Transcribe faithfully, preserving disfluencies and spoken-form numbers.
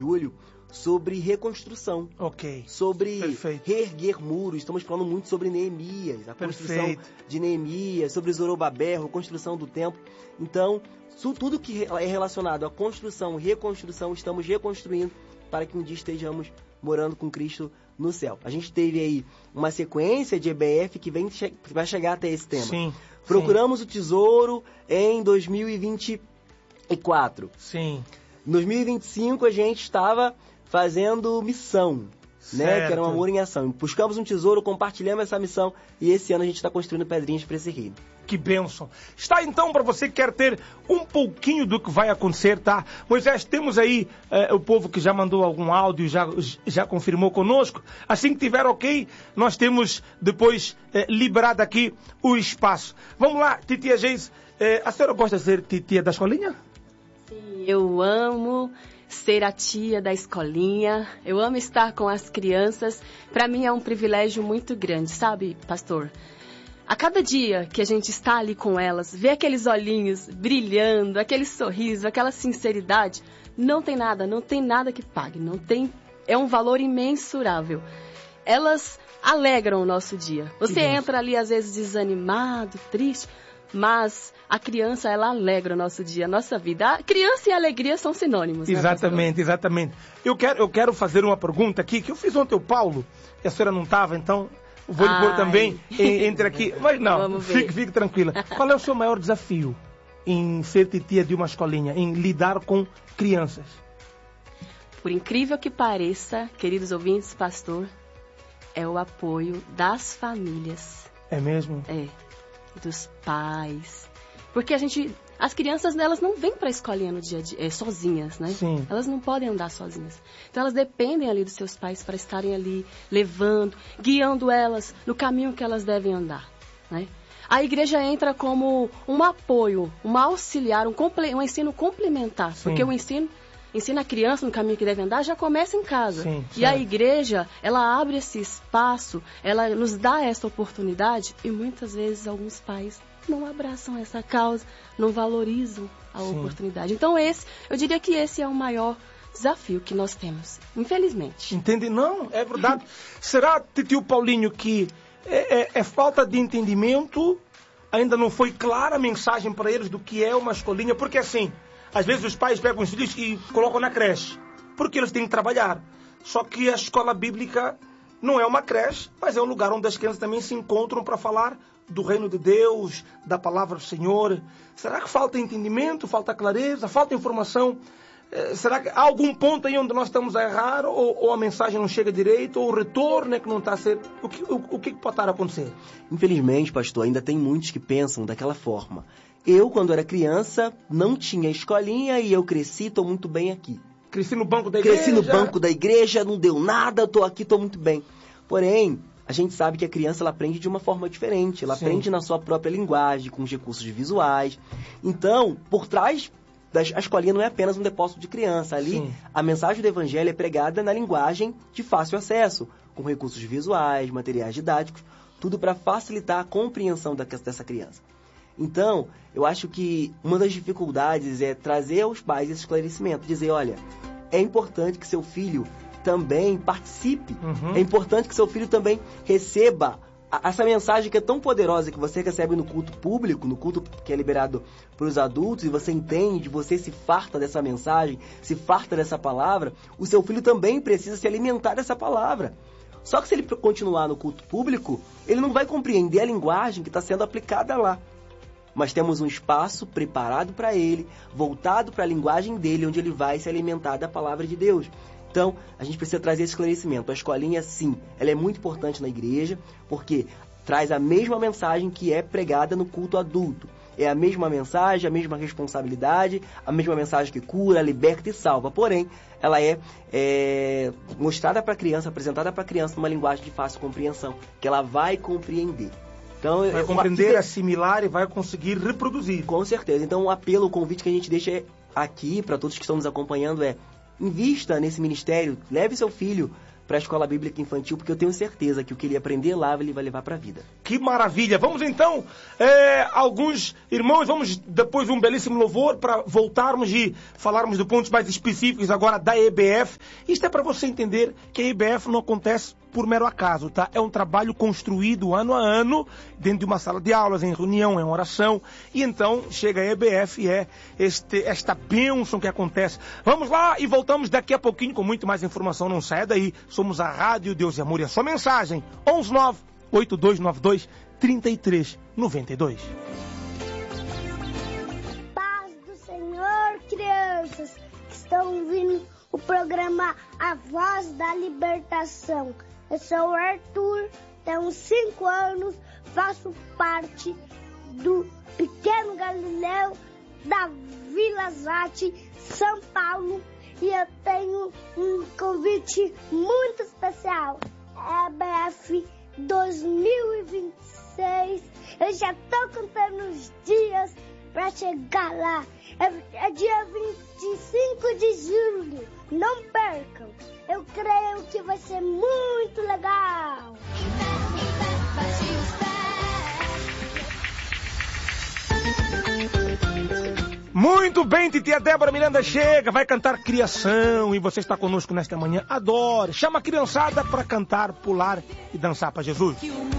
orgulho sobre reconstrução. Ok. Sobre Perfeito. reerguer muros. Estamos falando muito sobre Neemias, a construção Perfeito. de Neemias, sobre Zorobabel, a construção do templo. Então, tudo que é relacionado à construção e reconstrução, estamos reconstruindo para que um dia estejamos morando com Cristo no céu. A gente teve aí uma sequência de E B F que vem, vai chegar até esse tema. Sim. Procuramos sim. o tesouro em dois mil e vinte e quatro. Sim. Em dois mil e vinte e cinco a gente estava fazendo missão, né? Que era um amor em ação. Buscamos um tesouro, compartilhamos essa missão e esse ano a gente está construindo pedrinhas para esse reino. Que bênção. Está então, para você que quer ter um pouquinho do que vai acontecer, tá? Moisés, temos aí eh, o povo que já mandou algum áudio, já, já confirmou conosco. Assim que tiver ok, nós temos depois eh, liberado aqui o espaço. Vamos lá, titia Geise, eh, a senhora gosta de ser titia da escolinha? Sim, eu amo ser a tia da escolinha, eu amo estar com as crianças. Para mim é um privilégio muito grande, sabe, pastor? A cada dia que a gente está ali com elas, ver aqueles olhinhos brilhando, aquele sorriso, aquela sinceridade, não tem nada, não tem nada que pague, não tem, é um valor imensurável. Elas alegram o nosso dia. Você entra ali às vezes desanimado, triste, mas a criança, ela alegra o nosso dia, a nossa vida. A criança e a alegria são sinônimos, né, Exatamente, pastor? exatamente. Eu quero, eu quero fazer uma pergunta aqui, que eu fiz ontem ao Paulo, e a senhora não estava, então vou lhe pôr também em, entre aqui. Mas não, fique, fique tranquila. Qual é o seu maior desafio em ser titia de uma escolinha, em lidar com crianças? Por incrível que pareça, queridos ouvintes, pastor, é o apoio das famílias. É mesmo? É. Dos pais, porque a gente, as crianças delas não vêm para a escolinha no dia a dia, é, sozinhas, né? Sim. Elas não podem andar sozinhas, então elas dependem ali dos seus pais para estarem ali levando, guiando elas no caminho que elas devem andar, né? A igreja entra como um apoio, um auxiliar, um, comple, um ensino complementar, Sim. porque o ensino ensina a criança no caminho que deve andar, já começa em casa. Sim, e a igreja, ela abre esse espaço, ela nos dá essa oportunidade e muitas vezes alguns pais não abraçam essa causa, não valorizam a Sim. oportunidade. Então esse, eu diria que esse é o maior desafio que nós temos, infelizmente. Entende? Não, é verdade. Será, tio Paulinho, que é, é, é falta de entendimento, ainda não foi clara a mensagem para eles do que é uma escolinha? Porque assim, às vezes os pais pegam os filhos e colocam na creche, porque eles têm que trabalhar. Só que a escola bíblica não é uma creche, mas é um lugar onde as crianças também se encontram para falar do reino de Deus, da palavra do Senhor. Será que falta entendimento, falta clareza, falta informação? Será que há algum ponto aí onde nós estamos a errar, ou, ou a mensagem não chega direito, ou o retorno é que não está a ser... O que, o, o que pode estar a acontecer? Infelizmente, pastor, ainda tem muitos que pensam daquela forma. Eu, quando era criança, não tinha escolinha e eu cresci, estou muito bem aqui. Cresci no banco da igreja. Cresci no banco da igreja, não deu nada, estou aqui, estou muito bem. Porém, a gente sabe que a criança ela aprende de uma forma diferente. Ela Sim. aprende na sua própria linguagem, com os recursos visuais. Então, por trás, da, a escolinha não é apenas um depósito de criança. Ali, Sim. a mensagem do evangelho é pregada na linguagem de fácil acesso, com recursos visuais, materiais didáticos, tudo para facilitar a compreensão da, dessa criança. Então, eu acho que uma das dificuldades é trazer aos pais esse esclarecimento, dizer, olha, é importante que seu filho também participe, uhum. é importante que seu filho também receba a, essa mensagem que é tão poderosa que você recebe no culto público, no culto que é liberado para os adultos, e você entende, você se farta dessa mensagem, se farta dessa palavra, o seu filho também precisa se alimentar dessa palavra. Só que se ele continuar no culto público, ele não vai compreender a linguagem que está sendo aplicada lá. Mas temos um espaço preparado para ele, voltado para a linguagem dele, onde ele vai se alimentar da palavra de Deus. Então, a gente precisa trazer esse esclarecimento. A escolinha, sim, ela é muito importante na igreja, porque traz a mesma mensagem que é pregada no culto adulto. É a mesma mensagem, a mesma responsabilidade, a mesma mensagem que cura, liberta e salva. Porém, ela é, é mostrada para a criança, apresentada para a criança numa linguagem de fácil compreensão, que ela vai compreender. Então, vai compreender, assimilar e vai conseguir reproduzir. Com certeza. Então, o apelo, o convite que a gente deixa aqui para todos que estão nos acompanhando é: invista nesse ministério, leve seu filho para a escola bíblica infantil, porque eu tenho certeza que o que ele aprender lá, ele vai levar para a vida. Que maravilha! Vamos então, é, alguns irmãos, vamos depois de um belíssimo louvor para voltarmos e falarmos de pontos mais específicos agora da E B F. Isto é para você entender que a E B F não acontece por mero acaso, tá? É um trabalho construído ano a ano, dentro de uma sala de aulas, em reunião, em oração, e então chega a E B F e é este, esta bênção que acontece. Vamos lá e voltamos daqui a pouquinho com muito mais informação, não saia daí. Somos a Rádio Deus e Amor e a sua mensagem, onze nove oito dois nove dois três três nove dois. Paz do Senhor, crianças que estão ouvindo o programa A Voz da Libertação. Eu sou o Arthur, tenho cinco anos, faço parte do Pequeno Galileu da Vila Zate, São Paulo, e eu tenho um convite muito especial. E B F dois mil e vinte e seis, eu já estou contando os dias para chegar lá. É, é dia vinte e cinco de julho, não percam. Eu creio que vai ser muito legal. Muito bem, titia Débora Miranda chega, vai cantar Criação e você está conosco nesta manhã. Adore, chama a criançada para cantar, pular e dançar para Jesus.